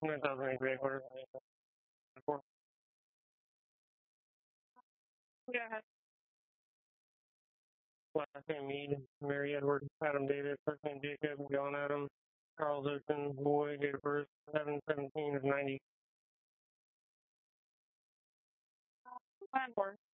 9,008 headquarters. Yeah. Last name Mead, Mary Edward, Adam David, first name Jacob, John Adam, Charles Ocean, boy, date of birth, 7/17 of 90. Plan 4.